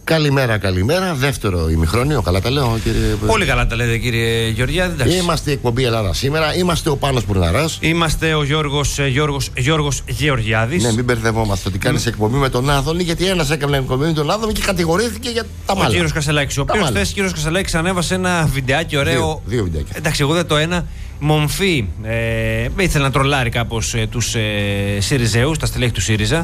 Καλημέρα, καλημέρα. Δεύτερο ημιχρόνιο. Καλά τα λέω, κύριε. Πολύ καλά τα λέτε, κύριε Γεωργιάδη. Είμαστε η εκπομπή Ελλάδα σήμερα. Είμαστε ο Πάνος Μπουρναράς. Είμαστε ο Γιώργος Γεωργιάδης. Ναι, μην μπερδευόμαστε ότι κάνεις εκπομπή με τον Άδωνη, γιατί ένας έκανε εκπομπή με τον Άδωνη και κατηγορήθηκε για τα μάλλα. Ο κύριος Κασελάκης. Ο οποίος χθες κύριος Κασελάκης ανέβασε ένα βιντεάκι ωραίο. Δύο βιντεάκια. Εντάξει, εγώ δεν το ένα. Μομφή. Ήθελε να τρολάρει κάπως τους Συριζέους, τα στελέχη του ΣΥΡΙΖΑ.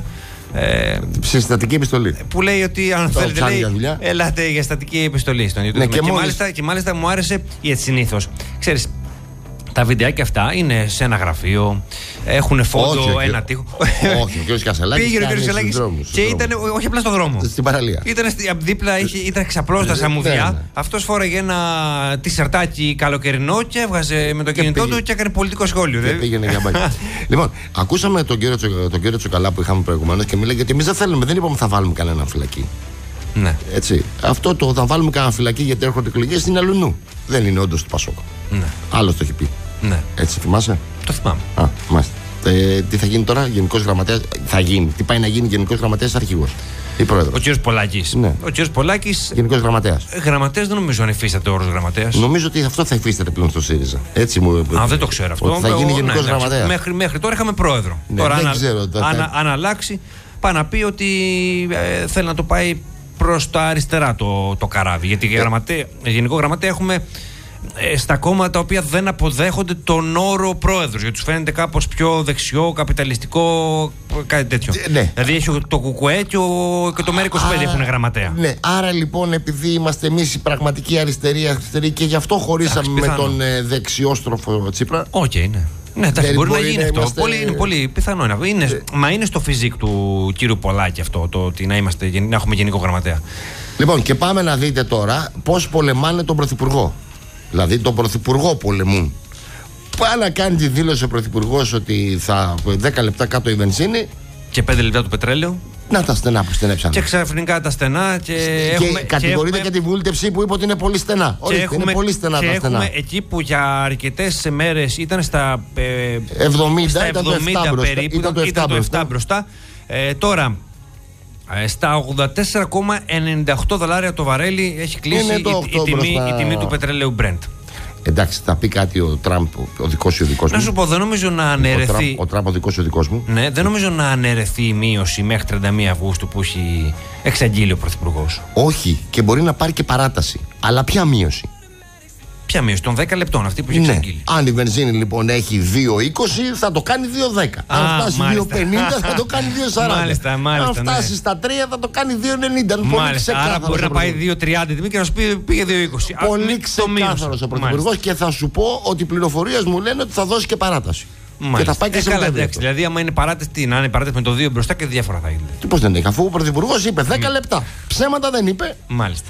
Συστατική επιστολή. Που λέει ότι αν θέλετε, λέει, ελάτε για στατική επιστολή στον YouTube. Ναι, και μάλιστα μου άρεσε, γιατί συνήθως, ξέρεις, τα βιντεάκια αυτά είναι σε ένα γραφείο, έχουν φόντο, ένα τείχο. Όχι, ο κ. Κασελάκης πήγε ο κ. Κασελάκης και ήταν, όχι απλά στον δρόμο. Στην παραλία. Ήταν δίπλα, ήταν ξαπλώστα στα μουδιά. Αυτός φόραγε ένα τισερτάκι καλοκαιρινό και έβγαζε με το κινητό του και έκανε πολιτικό σχόλιο. Και πήγαινε για μπάκι. Λοιπόν, ακούσαμε τον κύριο Τσοκαλά που είχαμε προηγουμένως και μίλαγε ότι εμείς δεν θέλουμε, δεν είπαμε θα βάλουμε κανέναν φυλακή. Ναι. Έτσι. Αυτό το θα βάλουμε κανένα φυλακή γιατί έρχονται εκλογές είναι αλλού. Δεν είναι όντως του Πασόκ. Ναι. Άλλος το έχει πει. Ναι. Έτσι, θυμάσαι. Το θυμάμαι. Μάλιστα. Τι θα γίνει τώρα, Γενικός Γραμματέας. Θα γίνει. Τι πάει να γίνει Γενικός Γραμματέας, αρχηγός ή πρόεδρος. Ο κύριος Πολάκης. Ναι. Ο κύριος Πολάκης. Γενικός Γραμματέας. Γραμματέας δεν νομίζω αν υφίσταται ο όρος γραμματέας. Νομίζω ότι αυτό θα υφίσταται πλέον στο ΣΥΡΙΖΑ. Έτσι μου. Δεν το ξέρω αυτό. Θα γίνει Γενικός Γραμματέας. Μέχρι τώρα είχαμε πρόεδρο. Ναι, τώρα δεν ξέρω. Αν αλλάξει, πάει να πει ότι θέλει να το πάει προς τα αριστερά το καράβι. Γιατί Γενικό Γραμματέα έχουμε στα κόμματα τα οποία δεν αποδέχονται τον όρο πρόεδρος. Γιατί τους φαίνεται κάπως πιο δεξιό, καπιταλιστικό, κάτι τέτοιο. Ναι. Δηλαδή έχει το ΚΚΕ και το ΜΕΡΑ25 έχουν γραμματέα. Ναι, άρα λοιπόν επειδή είμαστε εμείς η πραγματική αριστερή και γι' αυτό χωρίσαμε με τον δεξιόστροφο Τσίπρα. Οκ, ναι. Ναι, εντάξει, μπορεί να γίνει αυτό. Είναι πολύ πιθανό. Μα είναι στο φυσικ του κύριου Πολάκη αυτό, το ότι να έχουμε Γενικό Γραμματέα. Λοιπόν, και πάμε να δείτε τώρα πώς πολεμάνε τον Πρωθυπουργό. Δηλαδή τον Πρωθυπουργό πολεμούν. Πάει να κάνει τη δήλωση ο Πρωθυπουργός ότι θα 10 λεπτά κάτω η βενζίνη. Και 5 λεπτά το πετρέλαιο. Να τα στενά που στενέψαν. Και ξαφνικά τα στενά. Και κατηγορείται για τη βούλτεψη που είπε ότι είναι πολύ στενά. Ορίστε, είναι πολύ στενά τα στενά. Έχουμε εκεί που για αρκετές μέρες ήταν στα 70 περίπου. Ήταν το 7 μπροστά. Τώρα στα $84,98 το βαρέλι έχει κλείσει η τιμή του πετρελαίου Brent. Εντάξει, θα πει κάτι ο Τραμπ, ο δικός σου δικός μου. Να σου πω, δεν νομίζω να αναιρεθεί. Ο Τραμπ, ο δικός σου δικός μου. Ναι, δεν νομίζω να αναιρεθεί η μείωση μέχρι 31 Αυγούστου που έχει εξαγγείλει ο Πρωθυπουργός. Όχι, και μπορεί να πάρει και παράταση. Αλλά ποια μείωση? Ποια μείωση? Των 10 λεπτών, αυτή που έχει εξαγγείλει. Αν η βενζίνη λοιπόν έχει 2,20 θα το κάνει 2,10. Αν φτάσει 2,50 θα το κάνει 2,40. Μάλιστα. Αν φτάσει στα 3 θα το κάνει 2,90. Μάλιστα. Άρα μπορεί να πάει 2,30 τιμή και να σου πει πήγε 2,20. Πολύ ξεκάθαρος ο Πρωθυπουργός και θα σου πω ότι οι πληροφορίες μου λένε ότι θα δώσει και παράταση. Και θα πάει και σε καλά, εντάξει. Δηλαδή, άμα είναι παράταση, να είναι παράταση με το 2 μπροστά και διάφορα θα γίνεται. Πώς δεν έχει, αφού ο Πρωθυπουργός είπε 10 λεπτά. Ψέματα δεν είπε. Μάλιστα.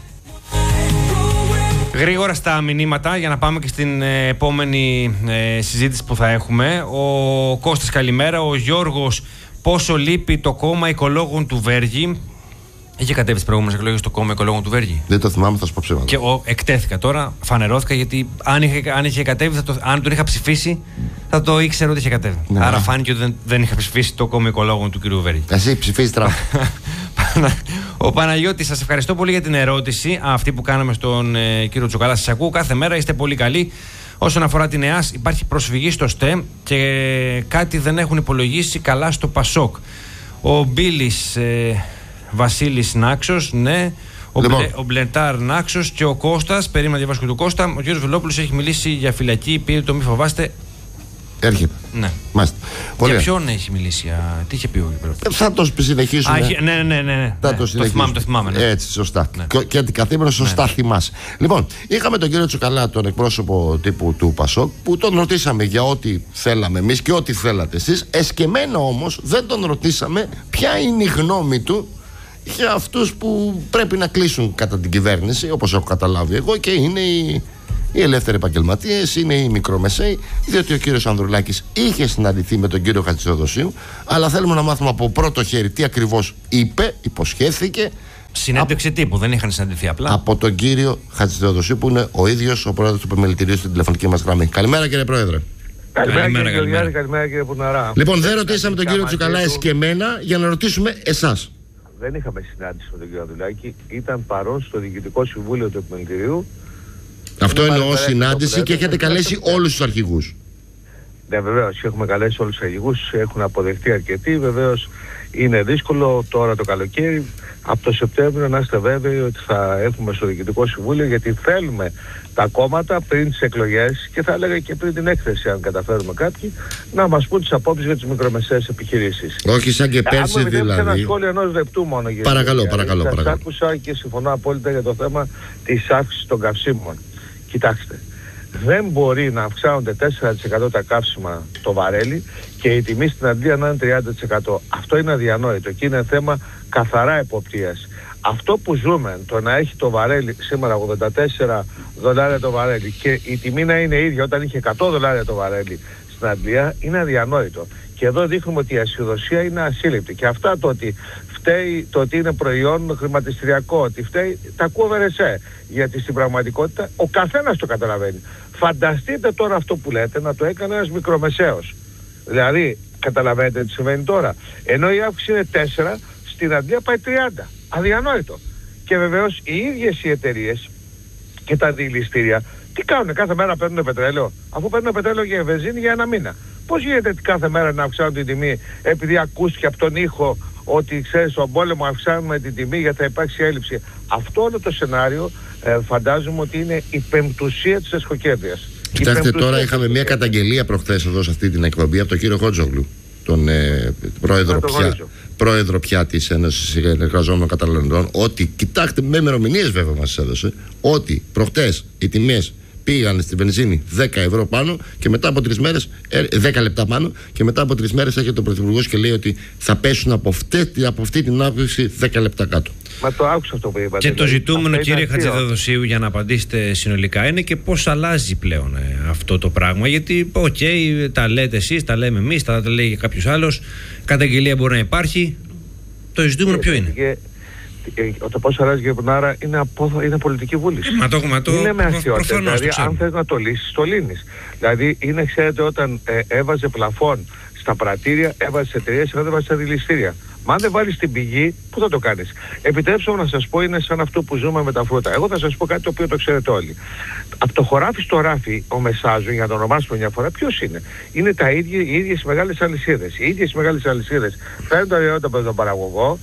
Γρήγορα στα μηνύματα για να πάμε και στην επόμενη συζήτηση που θα έχουμε. Ο Κώστας, καλημέρα. Ο Γιώργος, πόσο λείπει το κόμμα οικολόγων του Βέργη. Είχε κατέβει τις προηγούμενες εκλογές το κόμμα οικολόγων του Βέργη. Δεν το θυμάμαι, θα σου πω ψέματα. Και εκτέθηκα τώρα, φανερώθηκα γιατί αν είχε κατέβει, αν τον είχα ψηφίσει, θα το ήξερα ότι είχε κατέβει. Ναι. Άρα φάνηκε ότι δεν είχα ψηφίσει το κόμμα οικολόγων του κ. Βέργη. Εσύ ψηφίσεις Τραμπ. Ο Παναγιώτης, σας ευχαριστώ πολύ για την ερώτηση αυτή που κάναμε στον κύριο Τσοκαλά. Σας ακούω κάθε μέρα, είστε πολύ καλοί. Όσον αφορά την ΕΑΣ, υπάρχει προσφυγή στο ΣΤΕ και κάτι δεν έχουν υπολογίσει καλά στο ΠΑΣΟΚ. Ο Μπίλης Βασίλης Νάξος, ναι. Ο Μπλεντάρ Νάξος και ο Κώστας. Περίμενα διαβάσω και του Κώστα. Ο κύριος Βελόπουλος έχει μιλήσει για φυλακή. Πήρε το μη φοβάστε. Έρχεται. Ναι. Μάλιστα. Για ποιον έχει μιλήσει, τι είχε πει ο Βελόπουλος? Θα το συνεχίσουμε. Ναι. Το θυμάμαι. Ναι. Έτσι, σωστά. Ναι. Και αντικαθήμενο σωστά θυμάσαι. Λοιπόν, είχαμε τον κύριο Τσοκαλά, τον εκπρόσωπο τύπου του ΠΑΣΟΚ, που τον ρωτήσαμε για ό,τι θέλαμε εμείς και ό,τι θέλατε εσείς. Εσκεμμένα όμως δεν τον ρωτήσαμε ποια είναι η γνώμη του για αυτούς που πρέπει να κλείσουν κατά την κυβέρνηση, όπως έχω καταλάβει εγώ, και είναι οι ελεύθεροι επαγγελματίες, είναι οι μικρομεσαίοι, διότι ο κύριος Ανδρουλάκης είχε συναντηθεί με τον κύριο Χατζηθεοδοσίου, αλλά θέλουμε να μάθουμε από πρώτο χέρι τι ακριβώς είπε, υποσχέθηκε. Συνέντευξη τύπου, δεν είχαν συναντηθεί απλά. Από τον κύριο Χατζηθεοδοσίου, που είναι ο ίδιος ο πρόεδρος του επιμελητηρίου στην τηλεφωνική μας γραμμή. Καλημέρα, κύριε Πρόεδρε. Καλημέρα κύριε Πουναρά. Λοιπόν, δεν ρωτήσαμε τον κύριο Τσοκαλά εσκεμμένα για να ρωτήσουμε εσάς. δεν είχαμε συνάντηση με τον κύριο Ανδρουλάκη, ήταν παρόν στο Διοικητικό Συμβούλιο του Επιμελητηρίου. Αυτό εννοώ συνάντηση και έχετε καλέσει όλους τους αρχηγούς. Ναι, βεβαίως, έχουμε καλέσει όλους τους αρχηγούς, έχουν αποδεχτεί αρκετοί. Βεβαίως είναι δύσκολο τώρα το καλοκαίρι, από το Σεπτέμβριο να είστε βέβαιοι ότι θα έρθουμε στο Διοικητικό Συμβούλιο, γιατί θέλουμε τα κόμματα πριν τις εκλογές και θα έλεγα και πριν την έκθεση, αν καταφέρουμε κάποιοι, να μας πούν τις απόψεις για τις μικρομεσαίες επιχειρήσεις. Όχι σαν και πέρσι δηλαδή. Ένα σχόλιο ενός λεπτού μόνο. Παρακαλώ. Σας άκουσα και συμφωνώ απόλυτα για το θέμα της αύξησης των καυσίμων. Κοιτάξτε, δεν μπορεί να αυξάνονται 4% τα καύσιμα το βαρέλι και η τιμή στην Αγγλία να είναι 30%. Αυτό είναι αδιανόητο και είναι θέμα καθαρά εποπτείας. Αυτό που ζούμε, το να έχει το βαρέλι σήμερα $84 το βαρέλι και η τιμή να είναι ίδια όταν είχε $100 το βαρέλι στην Αγγλία, είναι αδιανόητο. Και εδώ δείχνουμε ότι η ασυδοσία είναι ασύλληπτη. Και αυτά το ότι φταίει το ότι είναι προϊόν χρηματιστηριακό, ότι φταίει, τα ακούω βερεσέ. Γιατί στην πραγματικότητα ο καθένας το καταλαβαίνει. Φανταστείτε τώρα αυτό που λέτε να το έκανε ένας μικρομεσαίος. Δηλαδή, καταλαβαίνετε τι συμβαίνει τώρα. Ενώ η αύξηση είναι 4, στην Αγγλία πάει 30. Αδιανόητο. Και βεβαίως οι ίδιες οι εταιρείες και τα διελιστήρια τι κάνουν, κάθε μέρα παίρνουν πετρέλαιο. Αφού παίρνουν πετρέλαιο και βενζίνη για ένα μήνα. Πώς γίνεται κάθε μέρα να αυξάνουν την τιμή, επειδή ακούστηκε από τον ήχο ότι ξέρεις στον πόλεμο αυξάνουμε την τιμή γιατί θα υπάρξει έλλειψη. Αυτό όλο το σενάριο φαντάζομαι ότι είναι η πεμπτουσία της εσχοκέρδειας. Κοιτάξτε, τώρα είχαμε μια καταγγελία προχθές εδώ σε αυτή την εκπομπή από τον κύριο Χότζογλου, τον πρόεδρο πια της Ένωσης Εργαζόμενων Καταναλωτών, ότι, κοιτάξτε, με ημερομηνίες βέβαια μας έδωσε, ότι προχτές οι τιμές πήγαν στη βενζίνη 10 ευρώ πάνω και μετά από 3 μέρες, 10 λεπτά πάνω, και μετά από 3 μέρες έρχεται ο Πρωθυπουργός και λέει ότι θα πέσουν από αυτή την άποψη 10 λεπτά κάτω. Μα το άκουσα αυτό που είπατε. Και το ζητούμενο, κύριε Χατζηδεδοσίου, για να απαντήσετε συνολικά, είναι και πώς αλλάζει πλέον αυτό το πράγμα. Γιατί, τα λέτε εσείς, τα λέμε εμείς, τα λέει και κάποιος άλλος. Καταγγελία μπορεί να υπάρχει. Το ζητούμενο ποιο είναι? Το πώς αλλάζει η Γερμανάρα είναι πολιτική βούληση. Είναι με αξιότητα. Δηλαδή, αν θες να το λύσεις, το λύνεις. Δηλαδή, είναι, ξέρετε, όταν έβαζε πλαφόν στα πρατήρια, έβαζε σε εταιρείες, έβαζε σε δηληστήρια. Μα αν δεν βάλεις την πηγή, πού θα το κάνεις? Επιτρέψτε μου να σας πω, είναι σαν αυτό που ζούμε με τα φρούτα. Εγώ θα σας πω κάτι το οποίο το ξέρετε όλοι. Από το χωράφι στο ράφι, ο μεσάζων, για να το ονομάσουμε μια φορά, ποιος είναι? Είναι οι ίδιες μεγάλες αλυσίδες. Οι ίδιες μεγάλες αλυσίδες φέρνουν τα προϊόντα από τον παραγωγό,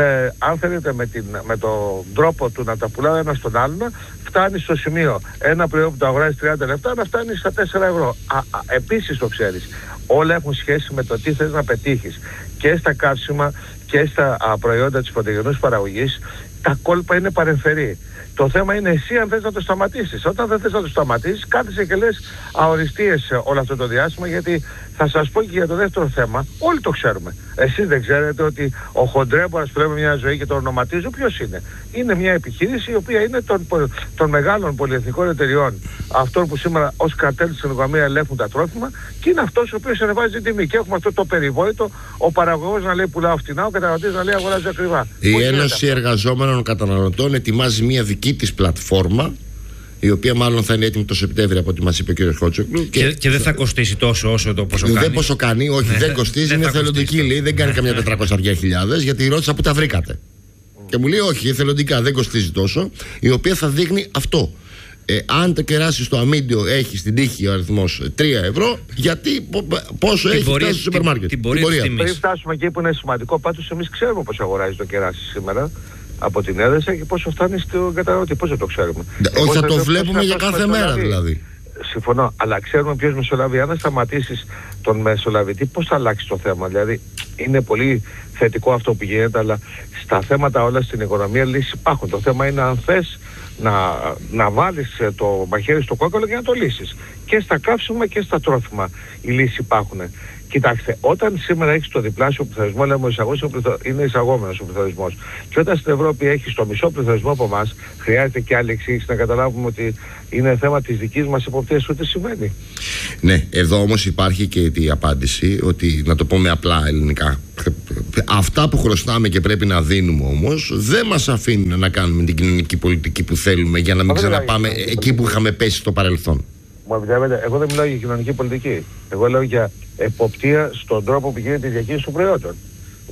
αν θέλετε με τον τρόπο του να τα πουλάει ένα στον άλλον, φτάνει στο σημείο ένα προϊόν που το αγοράζει 30 λεπτά να φτάνει στα 4 ευρώ. Επίσης το ξέρεις. Όλα έχουν σχέση με το τι θες να πετύχεις. Και στα καύσιμα και στα προϊόντα της πρωτογενούς παραγωγής, τα κόλπα είναι παρεμφερή. Το θέμα είναι εσύ αν θες να το σταματήσεις. Όταν δεν θες να το σταματήσεις, κάθεσαι και λες αοριστείες όλο αυτό το διάστημα, γιατί θα σας πω και για το δεύτερο θέμα, όλοι το ξέρουμε. Εσείς δεν ξέρετε ότι ο χοντρέμπορας που λέμε μια ζωή και το ονοματίζω, ποιος είναι? Είναι μια επιχείρηση η οποία είναι των μεγάλων πολυεθνικών εταιριών, αυτών που σήμερα ως καρτέλ στην οικονομία ελέγχουν τα τρόφιμα, και είναι αυτός ο οποίος ανεβάζει την τιμή. Και έχουμε αυτό το περιβόητο, ο παραγωγός να λέει πουλάω φτηνά, ο καταναλωτής να λέει αγοράζει ακριβά. Η Ένωση Εργαζόμενων Καταναλωτών ετοιμάζει μια δική της πλατφόρμα, η οποία μάλλον θα είναι έτοιμη το Σεπτέμβριο από ό,τι μας είπε ο κ. Χότσογλου. Και δεν θα κοστίσει τόσο όσο το πόσο κάνει. Δεν πόσο κάνει, όχι, δεν κοστίζει, είναι εθελοντική, λέει, δεν κάνει καμιά 400.000, γιατί ρώτησα που τα βρήκατε. Και μου λέει όχι, εθελοντικά δεν κοστίζει τόσο, η οποία θα δείχνει αυτό. Αν το κεράσει στο αμύντιο έχει στην τύχη ο αριθμός 3 ευρώ, γιατί πόσο έχει φτάσει στο σούπερ μάρκετ. Την πορεία. Πριν φτάσουμε εκεί που είναι σημαντικό, πάντως εμείς ξέρουμε πώς αγοράζει το κεράσι σήμερα από την έδεσα και πόσο φτάνει στον καταναλωτή. Πώς δεν το ξέρουμε? Όχι, θα το βλέπουμε για κάθε μέρα δηλαδή. Συμφωνώ, αλλά ξέρουμε ποιος μεσολαβεί. Αν δεν σταματήσεις τον μεσολαβητή, πώς θα αλλάξει το θέμα? Δηλαδή, είναι πολύ θετικό αυτό που γίνεται, αλλά στα θέματα όλα στην οικονομία λύσεις υπάρχουν. Το θέμα είναι αν θες να βάλεις το μαχαίρι στο κόκκαλο και να το λύσεις. Και στα καύσιμα και στα τρόφιμα οι λύσεις υπάρχουν. Κοιτάξτε, όταν σήμερα έχεις το διπλάσιο πληθωρισμό, λέμε είναι εισαγόμενος ο πληθωρισμός, και όταν στην Ευρώπη έχεις το μισό πληθωρισμό από εμάς, χρειάζεται και άλλη εξήγηση να καταλάβουμε ότι είναι θέμα της δικής μας εποπτείας το τι συμβαίνει. Ναι, εδώ όμως υπάρχει και η απάντηση, ότι να το πούμε απλά ελληνικά. Αυτά που χρωστάμε και πρέπει να δίνουμε όμως δεν μας αφήνουν να κάνουμε την κοινωνική πολιτική που θέλουμε, για να μην ξαναπάμε εκεί που είχαμε πέσει στο παρελθόν. Μου επιτρέπετε, εγώ δεν μιλάω για κοινωνική πολιτική. Εγώ λέω για εποπτεία στον τρόπο που γίνεται η διακίνηση των προϊόντων.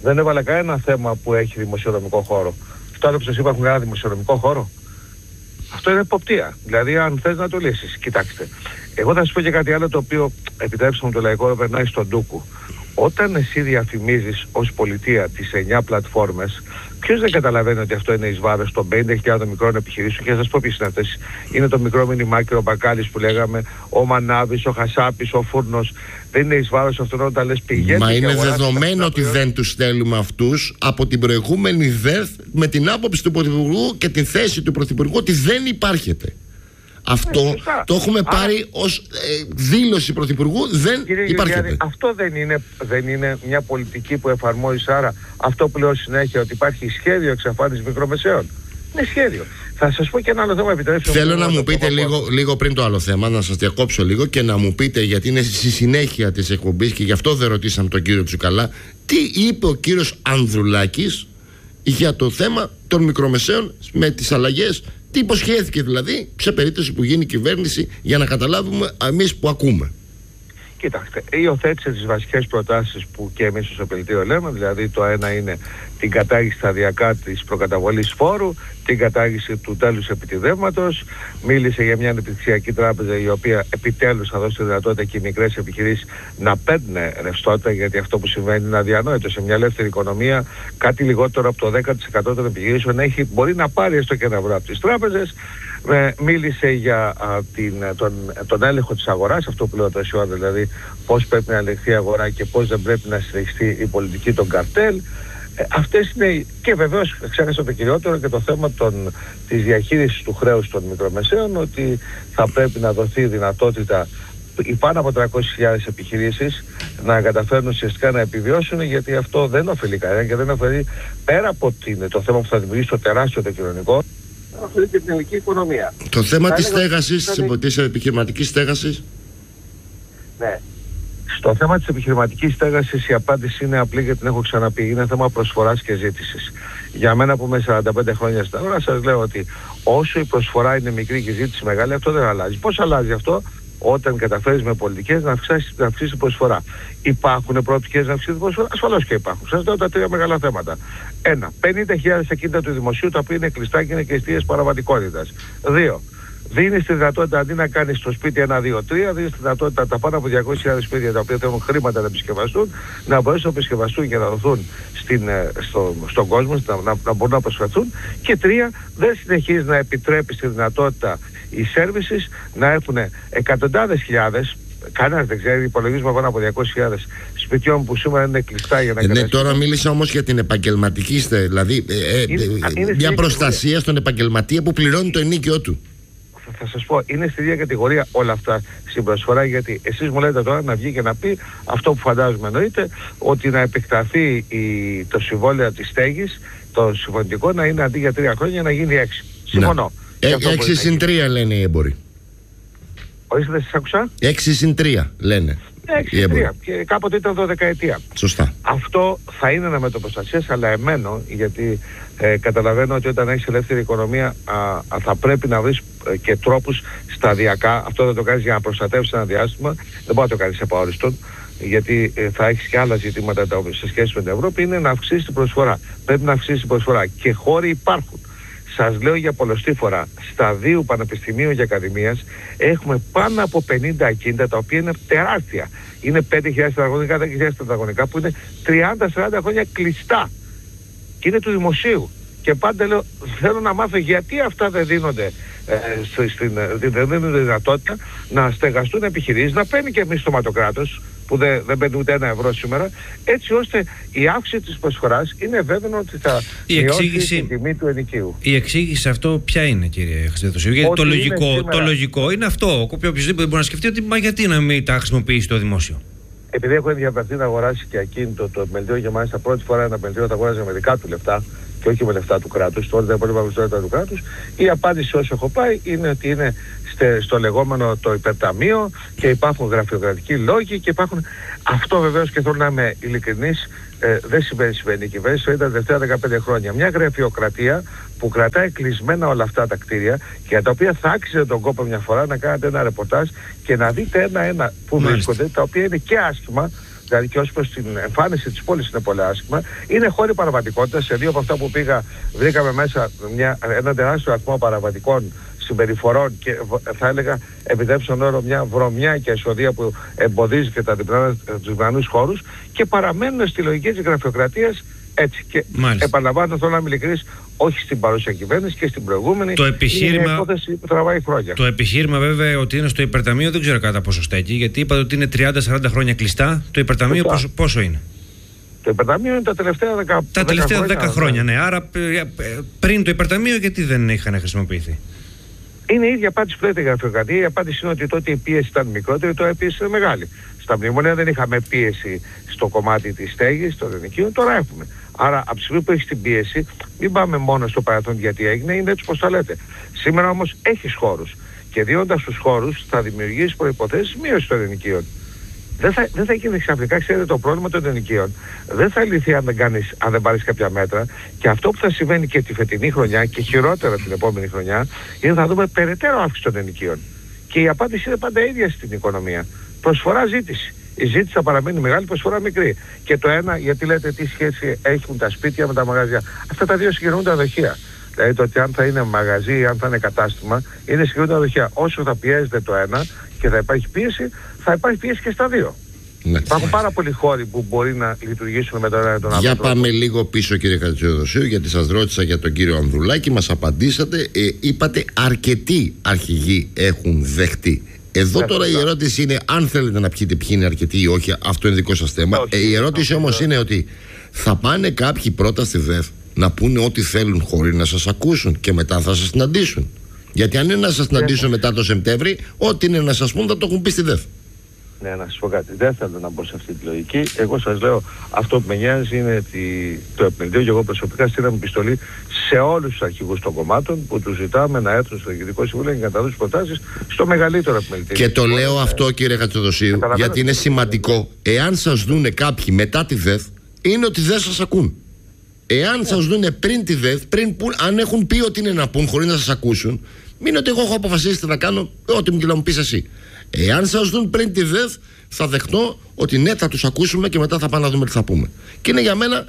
Δεν έβαλα κανένα θέμα που έχει δημοσιονομικό χώρο. Τώρα που σας είπα, έχουν κανένα δημοσιονομικό χώρο. Αυτό είναι εποπτεία. Δηλαδή, αν θες να το λύσεις, κοιτάξτε. Εγώ θα σας πω και κάτι άλλο το οποίο, επιτρέψτε μου το λαϊκό, περνάει στον ντούκου. Όταν εσύ διαφημίζεις ως πολιτεία τις 9 πλατφόρμες, ποιος δεν καταλαβαίνει ότι αυτό είναι εις βάρος των 50.000 μικρών επιχειρήσεων? Και θα σας πω ποιες είναι αυτές. Είναι το μικρό μινιμάκι, ο μπακάλις που λέγαμε, ο μανάβης, ο χασάπης, ο φούρνος. Δεν είναι εις βάρος αυτόν όταν λες πηγαίνει. Μα είναι δεδομένο ότι δεν τους στέλνουμε αυτούς από την προηγούμενη ΔΕΘ με την άποψη του Πρωθυπουργού και την θέση του Πρωθυπουργού ότι δεν υπάρχεται. Αυτό το έχουμε πάρει ως δήλωση Πρωθυπουργού, δεν υπάρχει. Αυτό δεν είναι μια πολιτική που εφαρμόζεις? Άρα αυτό που λέω συνέχεια, ότι υπάρχει σχέδιο εξαφάνισης μικρομεσαίων, είναι σχέδιο. Θα σας πω και ένα άλλο θέμα, επιτρέψτε. Θέλω να μου πείτε λίγο πριν το άλλο θέμα, να σας διακόψω λίγο και να μου πείτε, γιατί είναι στη συνέχεια της εκπομπής και γι' αυτό δεν ρωτήσαμε τον κύριο Τσουκαλά, τι είπε ο κύριος Ανδρουλάκης για το θέμα των μικρομεσαίων με τις αλλαγές. Τι υποσχέθηκε δηλαδή σε περίπτωση που γίνει κυβέρνηση, για να καταλάβουμε εμείς που ακούμε. Κοιτάξτε, υιοθέτησε τις βασικές προτάσεις που και εμείς ως Επελτείο λέμε, δηλαδή το ένα είναι την κατάργηση σταδιακά της προκαταβολής φόρου, την κατάργηση του τέλους επιτιδεύματος, μίλησε για μια ανεπτυξιακή τράπεζα η οποία επιτέλους θα δώσει τη δυνατότητα και οι μικρές επιχειρήσεις να παίρνουν ρευστότητα, γιατί αυτό που συμβαίνει είναι αδιανόητο. Σε μια ελεύθερη οικονομία κάτι λιγότερο από το 10% των επιχειρήσεων μπορεί να πάρει έστω και ένα ευρώ από τις τράπεζες. Μίλησε για τον έλεγχο της αγοράς, αυτό που λέω τόση ώρα, δηλαδή πώς πρέπει να ελεγχθεί η αγορά και πώς δεν πρέπει να συνεχιστεί η πολιτική των καρτέλ. Αυτές είναι, και βεβαίως ξέχασα το κυριότερο και το θέμα της διαχείρισης του χρέους των μικρομεσαίων, ότι θα πρέπει να δοθεί δυνατότητα οι πάνω από 300.000 επιχειρήσεις να καταφέρουν ουσιαστικά να επιβιώσουν, γιατί αυτό δεν ωφελεί κανένα και δεν ωφελεί, πέρα από το θέμα που θα δημιουργήσει το τεράστιο το κοινωνικό, αυτή και την ελληνική οικονομία. Το θέμα της στέγασης, της επιχειρηματικής στέγασης. Ναι. Στο θέμα της επιχειρηματικής στέγασης η απάντηση είναι απλή, γιατί την έχω ξαναπεί. Είναι θέμα προσφοράς και ζήτησης. Για μένα που είμαι 45 χρόνια στην αγορά, σας λέω ότι όσο η προσφορά είναι μικρή και η ζήτηση μεγάλη, αυτό δεν αλλάζει. Πώς αλλάζει αυτό? Όταν καταφέρεις με πολιτικές να αυξήσεις την προσφορά. Υπάρχουν προοπτικές να αυξήσεις την προσφορά? Ασφαλώς και υπάρχουν. Σας λέω τα τρία μεγάλα θέματα. 1. 50.000 ακίνητα του δημοσίου, τα οποία είναι κλειστά και είναι και εστίες παραβατικότητας. 2. Δίνεις τη δυνατότητα, αντί να κάνεις στο σπίτι 1, 2, 3, δίνεις τη δυνατότητα τα πάνω από 200.000 σπίτια τα οποία θέλουν χρήματα να επισκευαστούν, να μπορέσουν να επισκευαστούν και να δοθούν στον κόσμο, να μπορούν να προσφερθούν. Και 3. Δεν συνεχίζεις να επιτρέπεις τη δυνατότητα οι services να έχουν εκατοντάδες χιλιάδες, κανένας δεν ξέρει, υπολογίζουμε πάνω από 200.000 σπιτιών που σήμερα είναι κλειστά για να ναι, τώρα μίλησα όμως για την επαγγελματική, δηλαδή μια προστασία στον επαγγελματία που πληρώνει το ενοίκιο του. Θα σας πω, είναι στη ίδια κατηγορία όλα αυτά στην προσφορά, γιατί εσείς μου λέτε τώρα να βγει και να πει αυτό που φαντάζομαι εννοείται, ότι να επεκταθεί το συμβόλαιο της στέγης, το συμφωνητικό, να είναι αντί για 3 χρόνια να γίνει 6. Συμφωνώ. 6 συν 3 λένε οι έμποροι. Ορίστε, δεν σας άκουσα. 6 συν 3 λένε. 6 συν 3. Και κάποτε ήταν 12ετία. Σωστά. Αυτό θα είναι ένα μέτρο προστασίας, αλλά εμένω, γιατί καταλαβαίνω ότι όταν έχεις ελεύθερη οικονομία θα πρέπει να βρεις και τρόπους σταδιακά. Αυτό δεν το κάνεις για να προστατεύσεις ένα διάστημα, δεν μπορεί να το κάνεις επαόριστον, γιατί θα έχεις και άλλα ζητήματα σε σχέση με την Ευρώπη. Είναι να αυξήσεις την προσφορά. Πρέπει να αυξήσεις την προσφορά. Και χώροι υπάρχουν. Σας λέω για πολλοστή φορά, σταδίου πανεπιστημίου και ακαδημίας έχουμε πάνω από 50 ακίνητα, τα οποία είναι τεράστια. Είναι 5.000 τετραγωνικά, 10.000 τετραγωνικά, που είναι 30-40 χρόνια κλειστά. Και είναι του δημοσίου. Και πάντα λέω, θέλω να μάθω γιατί αυτά δεν δίνονται, δεν δίνονται δυνατότητα να στεγαστούν επιχειρήσεις, να παίρνει και μισθωμα το κράτος, που δεν παίρνει ούτε 1 ευρώ σήμερα, έτσι ώστε η αύξηση της προσφοράς είναι βέβαιο ότι θα μειώσει την τιμή του ενοικίου. Η εξήγηση σε αυτό ποια είναι, κύριε Χριστοδοσίου? Γιατί το λογικό είναι αυτό. Οποιοδήποτε μπορεί να σκεφτεί ότι γιατί να μην τα χρησιμοποιήσει το δημόσιο. Επειδή έχω ενδιαφερθεί να αγοράσει και ακίνητο το επιμελητήριο, για μάλιστα πρώτη φορά ένα επιμελητήριο τα αγοράζει με δικά του λεφτά και όχι με λεφτά του κράτους, τώρα δεν μπορεί να βάλει λεφτά του κράτους, η απάντηση όσο έχω πάει είναι ότι είναι στο λεγόμενο το υπερταμείο και υπάρχουν γραφειοκρατικοί λόγοι και υπάρχουν. Αυτό βεβαίως, και θέλω να είμαι ειλικρινής, δεν συμβαίνει η κυβέρνηση, το ήταν τα τελευταία 15 χρόνια. Μια γραφειοκρατία που κρατάει κλεισμένα όλα αυτά τα κτίρια και για τα οποία θα άξιζε τον κόπο μια φορά να κάνετε ένα ρεπορτάζ και να δείτε ένα-ένα που βρίσκονται, τα οποία είναι και άσχημα, δηλαδή και ως προς την εμφάνιση της πόλης είναι πολύ άσχημα. Είναι χώροι παραβατικότητας. Σε δύο από αυτά που πήγα βρήκαμε μέσα ένα τεράστιο αριθμό παραβατικών συμπεριφορών και θα έλεγα, επιτρέψτε τον όρο, μια βρωμιά και εσοδεία που εμποδίζει και τους διπλανούς χώρους και παραμένουν στη λογική της γραφειοκρατίας έτσι. Και επαναλαμβάνω, θέλω να είμαι ειλικρινής, όχι στην παρούσα κυβέρνηση και στην προηγούμενη. Το επιχείρημα, είναι μια υπόθεση που τραβάει χρόνια. Το επιχείρημα βέβαια ότι είναι στο υπερταμείο δεν ξέρω κατά πόσο στέκει, γιατί είπατε ότι είναι 30-40 χρόνια κλειστά. Το υπερταμείο πόσο είναι? Το υπερταμείο είναι τα τελευταία 10 χρόνια. Ναι. Άρα πριν το υπερταμείο γιατί δεν είχαν χρησιμοποιηθεί? Είναι η ίδια απάντηση που λέτε η γραφειοκρατία. Η απάντηση είναι ότι τότε η πίεση ήταν μικρότερη, τώρα η πίεση είναι μεγάλη. Στα μνημόνια δεν είχαμε πίεση στο κομμάτι της στέγης, των ενοικίων, τώρα έχουμε. Άρα, από τη στιγμή που έχεις την πίεση, μην πάμε μόνο στο παρελθόν γιατί έγινε, είναι έτσι πως τα λέτε. Σήμερα όμως έχεις χώρους. Και δίνοντας τους χώρους θα δημιουργήσεις προϋποθέσεις μείωση των ενοικίων. Δεν θα γίνει ξαφνικά, ξέρετε, το πρόβλημα των ενοικίων. Δεν θα λυθεί αν δεν πάρεις κάποια μέτρα. Και αυτό που θα συμβαίνει και τη φετινή χρονιά και χειρότερα την επόμενη χρονιά είναι θα δούμε περαιτέρω αύξηση των ενοικίων. Και η απάντηση είναι πάντα ίδια στην οικονομία. Προσφορά ζήτηση. Η ζήτηση θα παραμείνει μεγάλη, προσφορά μικρή. Και το ένα, γιατί λέτε τι σχέση έχουν τα σπίτια με τα μαγαζιά. Αυτά τα δύο συγκερνούν τα δοχεία. Δηλαδή το ότι αν θα είναι μαγαζί ή αν θα είναι κατάστημα, είναι συγκερνούν τα δοχεία. Όσο θα πιέζεται το ένα και θα υπάρχει πίεση, θα υπάρχει πίεση και στα δύο. Ναι. Υπάρχουν πάρα πολλοί χώροι που μπορεί να λειτουργήσουν με τον ένα ή τον άλλο. Για πάμε λίγο πίσω, κύριε Χατζηδοσίου, γιατί σας ρώτησα για τον κύριο Ανδρουλάκη, μας απαντήσατε. Είπατε αρκετοί αρχηγοί έχουν δεχτεί. Εδώ τώρα η ερώτηση είναι αν θέλετε να πιείτε ποιοι είναι αρκετοί ή όχι, αυτό είναι δικό σας θέμα. Η ερώτηση όμως είναι ότι θα πάνε κάποιοι πρώτα στη ΔΕΘ να πούνε ό,τι θέλουν χωρίς να σας ακούσουν και μετά θα σας συναντήσουν. Γιατί αν είναι να σας συναντήσουν μετά το Σεπτέμβρη, ό,τι είναι να σας πούν θα το έχουν πει στη ΔΕΘ. Ναι, να σας πω κάτι. Δεν θέλω να μπω σε αυτή τη λογική. Εγώ σας λέω, αυτό που με νοιάζει είναι ότι το επιμελητήριο και εγώ προσωπικά στείλαμε επιστολή σε όλους τους αρχηγούς των κομμάτων που τους ζητάμε να έρθουν στο Διοικητικό Συμβούλιο και να τα δώσουν προτάσεις στο μεγαλύτερο επιμελητήριο. Και το λέω αυτό, κύριε Χατζηδοσίου, γιατί είναι σημαντικό. Εάν σας δούνε κάποιοι μετά τη ΔΕΘ, είναι ότι δεν σας ακούν. Εάν σας δούνε πριν τη ΔΕΘ, αν έχουν πει ότι είναι να πούν χωρίς να σας ακούσουν, μην είναι ότι εγώ έχω αποφασίσει να κάνω ό,τι μου πεις εσύ. Εάν σας δουν πριν τη ΔΕΘ, θα δεχτώ ότι ναι, θα τους ακούσουμε και μετά θα πάμε να δούμε τι θα πούμε. Και είναι για μένα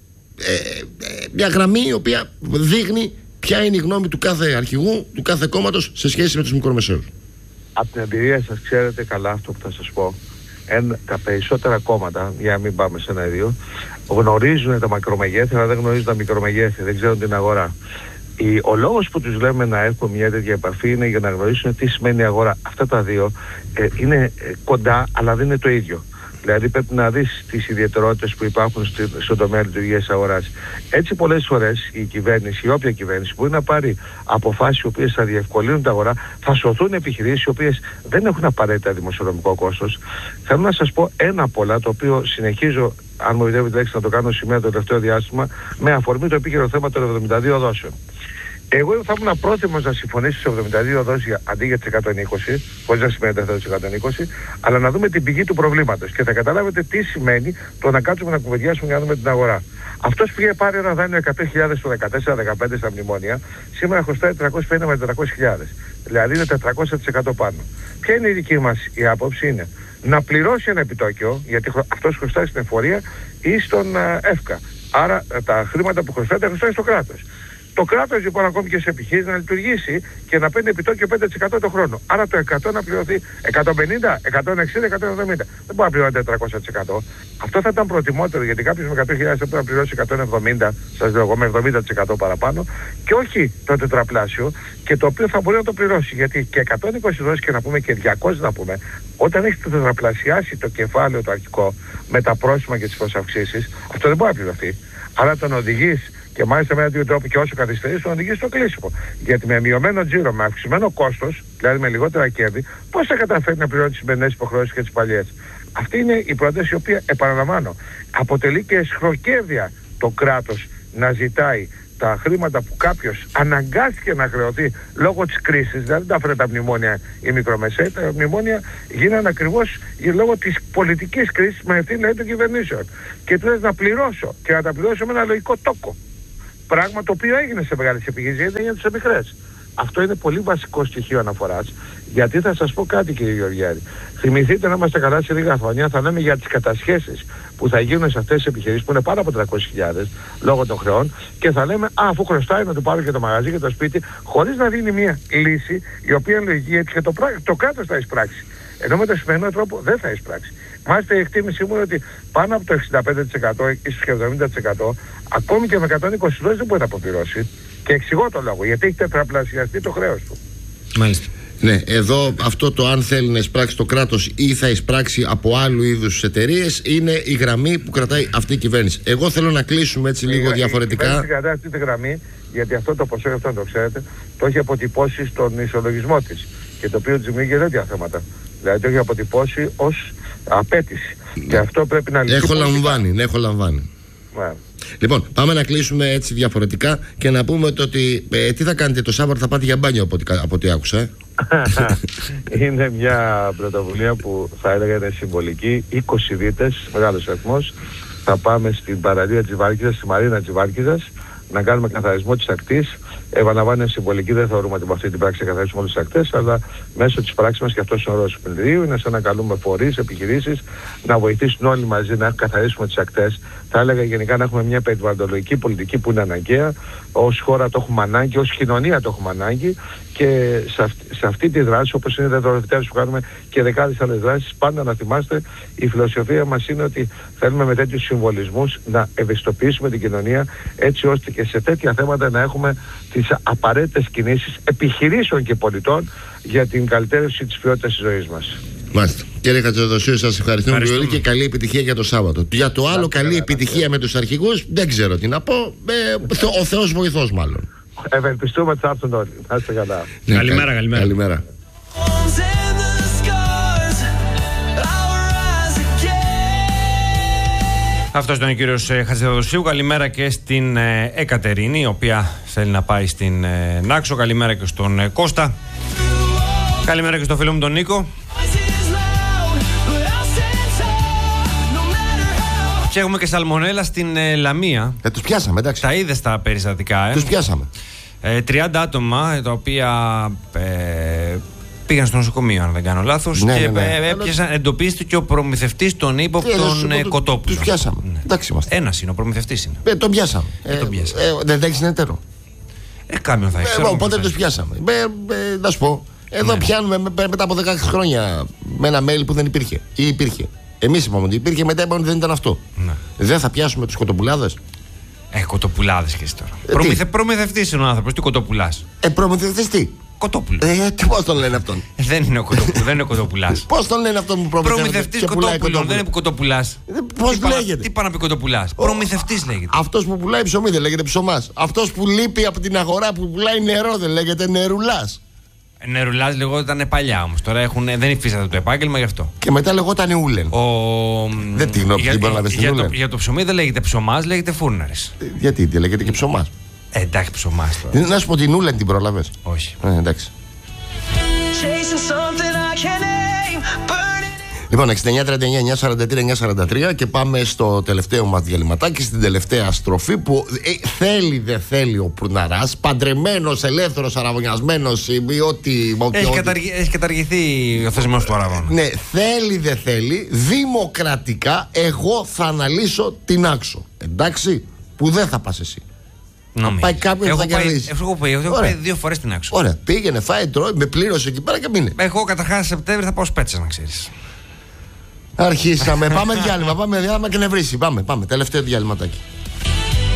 μια γραμμή η οποία δείχνει ποια είναι η γνώμη του κάθε αρχηγού, του κάθε κόμματος σε σχέση με τους μικρομεσαίους. Από την εμπειρία σας ξέρετε καλά αυτό που θα σας πω. Τα περισσότερα κόμματα, για να μην πάμε σε ένα-δύο, γνωρίζουν τα μακρομεγέθη, αλλά δεν γνωρίζουν τα μικρομεγέθη, δεν ξέρουν την αγορά. Ο λόγος που τους λέμε να έχουν μια τέτοια επαφή είναι για να γνωρίσουν τι σημαίνει αγορά. Αυτά τα δύο είναι κοντά, αλλά δεν είναι το ίδιο. Δηλαδή πρέπει να δεις τις ιδιαιτερότητες που υπάρχουν στον τομέα λειτουργίας της αγοράς. Έτσι πολλές φορές η κυβέρνηση, η όποια κυβέρνηση, μπορεί να πάρει αποφάσεις οι οποίες θα διευκολύνουν την αγορά, θα σωθούν επιχειρήσεις οι οποίες δεν έχουν απαραίτητα δημοσιονομικό κόστος. Θέλω να σας πω ένα από όλα, το οποίο συνεχίζω, αν μου επιτρέπετε λέξη, να το κάνω σήμερα το τελευταίο διάστημα, με αφορμή το επίκαιρο θέμα των 72 δόσεων. Εγώ θα ήμουν πρόθυμος να συμφωνήσω στις 72 δόσεις αντί για τις 120, χωρίς να σημαίνει αυτό τις 120, αλλά να δούμε την πηγή του προβλήματος και θα καταλάβετε τι σημαίνει το να κάτσουμε να κουβεντιάσουμε για να δούμε την αγορά. Αυτός πήγε πάρει ένα δάνειο 100.000 το 14-15 στα μνημόνια, σήμερα χρωστάει 350 με 400.000, δηλαδή είναι 400% πάνω. Ποια είναι η δική μας η άποψη? Είναι να πληρώσει ένα επιτόκιο, γιατί αυτός χρωστάει στην εφορία ή στον ΕΦΚΑ. Άρα τα χρήματα που χρωστάει τα χρωστάει στο κράτος. Το κράτος λοιπόν ακόμη και σε επιχείρηση να λειτουργήσει και να παίρνει επιτόκιο 5% το χρόνο. Άρα το 100 να πληρωθεί 150, 160, 170. Δεν μπορεί να πληρώνει 400%. Αυτό θα ήταν προτιμότερο, γιατί κάποιος με 100.000 πρέπει να πληρώσει 170, σας λέω εγώ, με 70% παραπάνω, και όχι το τετραπλάσιο, και το οποίο θα μπορεί να το πληρώσει. Γιατί και 120 δόσεις και να πούμε και 200 να πούμε, όταν έχεις τετραπλασιάσει το κεφάλαιο το αρχικό με τα πρόσημα και τις προσαυξήσεις, αυτό δεν μπορεί να πληρωθεί. Άρα τον οδηγείς, και μάλιστα με έναν τρόπο και όσο καθυστερείς, τον οδηγείς στο κλείσιμο. Γιατί με μειωμένο τζίρο, με αυξημένο κόστος, δηλαδή με λιγότερα κέρδη, πώς θα καταφέρει να πληρώνει τις σημερινές υποχρεώσεις και τις παλιές? Αυτή είναι η πρόταση, η οποία, επαναλαμβάνω, αποτελεί και εσχροκέρδεια το κράτος να ζητάει τα χρήματα που κάποιος αναγκάστηκε να χρεωθεί λόγω της κρίσης. Δηλαδή δεν τα φέρε τα μνημόνια οι μικρομεσαίοι, τα μνημόνια γίνανε ακριβώς λόγω της πολιτικής κρίσης με ευθύνη δηλαδή των κυβερνήσεων. Και του λες να πληρώσω και να τα πληρώσω με ένα λογικό τόκο. Πράγμα το οποίο έγινε σε μεγάλες επιχειρήσεις, δεν έγινε σε μικρές. αυτό είναι πολύ βασικό στοιχείο αναφοράς. Γιατί θα σας πω κάτι, κύριε Γεωργιάδη. Θυμηθείτε, να είμαστε καλά, σε λίγα χρόνια θα λέμε για τις κατασχέσεις που θα γίνουν σε αυτές τις επιχειρήσεις που είναι πάνω από 300.000 λόγω των χρεών, και θα λέμε αφού χρωστάει να του πάρω και το μαγαζί και το σπίτι, χωρίς να δίνει μια λύση η οποία λογική έτσι και το κράτος θα εισπράξει. Ενώ με το σημερινό τρόπο δεν θα εισπράξει. Μάλιστα η εκτίμησή μου είναι ότι πάνω από το 65%, ίσως και 70%, ακόμη και με 120 δόσεις δεν μπορεί να αποπληρώσει. Και εξηγώ το λόγο, γιατί έχει τετραπλασιαστεί το χρέος του. Μάλιστα. Ναι, εδώ αυτό το αν θέλει να εισπράξει το κράτος ή θα εισπράξει από άλλου είδους εταιρείες είναι η γραμμή που κρατάει αυτή η κυβέρνηση. Εγώ θέλω να κλείσουμε έτσι λίγο διαφορετικά. Η κυβέρνηση κρατάει αυτή τη γραμμή, γιατί αυτό το ποσό, αυτό το ξέρετε, το έχει αποτυπώσει στον ισολογισμό της. Και το οποίο της δημιουργεί τέτοια θέματα. Δηλαδή το έχει αποτυπώσει ως απέτηση. Και αυτό πρέπει να λυθεί. Έχω λαμβάνει. Yeah. Λοιπόν, πάμε να κλείσουμε έτσι διαφορετικά και να πούμε ότι τι θα κάνετε το Σάββατο, θα πάτε για μπάνιο από ό,τι άκουσα. Είναι μια πρωτοβουλία που θα έλεγα είναι συμβολική. 20 δίτες, μεγάλος αριθμός. Θα πάμε στην παραλία της Βάρκηζας, στη Μαρίνα της Βάρκηζας, να κάνουμε καθαρισμό της ακτής. Επαναλαμβάνω, είναι συμβολική, δεν θεωρούμε ότι με αυτή την πράξη θα καθαρίσουμε όλες τις ακτές, αλλά μέσω της πράξης μας, και αυτός είναι ο ρόλος του Πληρίου, είναι σαν να καλούμε φορείς, επιχειρήσεις, να βοηθήσουν όλοι μαζί να καθαρίσουμε τις ακτές. Θα έλεγα γενικά να έχουμε μια περιβαλλοντολογική πολιτική που είναι αναγκαία. Ως χώρα το έχουμε ανάγκη, ως κοινωνία το έχουμε ανάγκη, και σε αυτή τη δράση, όπως είναι οι δωροδευτές που κάνουμε και δεκάδες άλλες δράσεις, πάντα να θυμάστε, η φιλοσοφία μας είναι ότι θέλουμε με τέτοιους συμβολισμούς να ευαισθητοποιήσουμε την κοινωνία, έτσι ώστε και σε τέτοια θέματα να έχουμε τις απαραίτητες κινήσεις επιχειρήσεων και πολιτών για την καλυτέρευση της ποιότητας της ζωής μας. Μάλιστα. Κύριε Χατζηδοσίου, σας ευχαριστούμε πολύ και καλή επιτυχία για το Σάββατο. Για το άλλο, καλή επιτυχία με τους αρχηγούς, δεν ξέρω τι να πω. Ο Θεός βοηθός, μάλλον. Ευελπιστούμε ότι θα έρθουν όλοι. Να είστε καλά. Καλημέρα. Αυτός ήταν ο κύριος Χατζηδοσίου. Καλημέρα και στην Εκατερίνη, η οποία θέλει να πάει στην Νάξο. Καλημέρα και στον Κώστα. Καλημέρα και στο φίλο μου τον Νίκο. Και έχουμε και σαλμονέλα στην Λαμία. Τους πιάσαμε, εντάξει. Τα είδες τα περιστατικά, Τους πιάσαμε. 30 άτομα τα οποία πήγαν στο νοσοκομείο, αν δεν κάνω λάθος, και εντοπίστηκε ο προμηθευτής των ύποπτων κοτόπουλων. Τους πιάσαμε. Εντάξει είμαστε. Ένας είναι, ο προμηθευτής είναι. Τον πιάσαμε. Δεν έχεις συνεταίρο. Κάποιον θα έχει. Οπότε τους πιάσαμε. Να σου πω. Εδώ πιάνουμε μετά από 16 χρόνια με ένα mail που δεν υπήρχε. Ή υπήρχε. Εμείς είπαμε ότι υπήρχε, μετά είπαμε ότι δεν ήταν αυτό. Ναι. Δεν θα πιάσουμε τους κοτοπουλάδες. Κοτοπουλάδες και εσύ τώρα. Προμηθευτής είναι ο άνθρωπος, τι κοτοπουλάς. Προμηθευτής τι. Κοτόπουλο. Πώς τον λένε αυτόν. Δεν είναι κοτοπουλάς. Πώς τον λένε αυτόν που προμηθευτής κοτόπουλο, δεν είναι που κοτοπουλάς. Πώς λέγεται. Τι πάει να πει κοτοπουλάς. Προμηθευτής λέγεται. Αυτός που πουλάει ψωμί δεν λέγεται ψωμάς. Αυτός που λείπει από την αγορά που πουλάει νερό δεν λέγεται νερουλάς. Νερουλάς λεγόταν παλιά όμως. Τώρα δεν υφίσταται το επάγγελμα γι' αυτό. Και μετά λεγόταν ούλεν. Δεν την πρόλαβε στην ούλεν. Για το ψωμί δεν λέγεται ψωμάς, λέγεται φούρναρης. Γιατί δεν λέγεται και ψωμάς. Εντάξει, ψωμάς τώρα. Να σου πω την ούλεν την πρόλαβες. Όχι. Εντάξει. Λοιπόν, 6939-943-943 και πάμε στο τελευταίο μας διαλυματάκι, στην τελευταία στροφή που θέλει δεν θέλει ο Πουρναράς, παντρεμένος, ελεύθερος, αραβωνιασμένος ή ό,τι. Έχει καταργηθεί ο θεσμός του Αραβών. Ναι, θέλει δεν θέλει, δημοκρατικά εγώ θα αναλύσω την Άξο. Εντάξει, που δεν θα πας εσύ. Θα πάει κάποιος που θα κερδίσει. Έχω πάει 2 φορές στην Άξο. Ωραία, πήγαινε, φάει, τρώει, με πλήρωσε εκεί πέρα και μείνε. Εγώ καταρχάς Σεπτέμβρη θα πάω Σπέτσες, να ξέρεις. Αρχίσαμε. Πάμε διάλειμμα. Πάμε διάλειμμα και νευρίσει. Πάμε. Τελευταίο διάλειμματάκι.